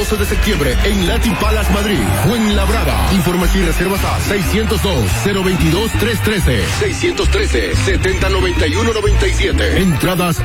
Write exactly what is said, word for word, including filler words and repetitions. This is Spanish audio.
doce de septiembre en Latin Palace Madrid, Fuenlabrada. Información y reservas a seiscientos dos, cero veintidós, trescientos trece, seiscientos trece, setenta noventa y uno noventa y siete. Entradas